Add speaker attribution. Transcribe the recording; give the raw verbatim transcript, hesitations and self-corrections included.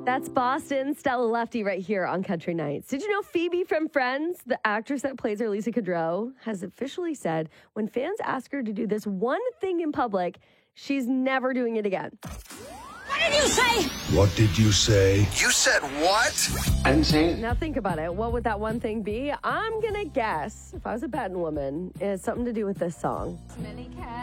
Speaker 1: That's Boston, Stella Lefty right here on Country Nights. Did you know Phoebe from Friends, the actress that plays her Lisa Kudrow, has officially said when fans ask her to do this one thing in public, she's never doing it again.
Speaker 2: What did you say?
Speaker 3: What did you say?
Speaker 4: You said what?
Speaker 5: I didn't say it.
Speaker 1: Now think about it. What would that one thing be? I'm going to guess, if I was a betting woman, it's something to do with this song.
Speaker 2: Smelly cat.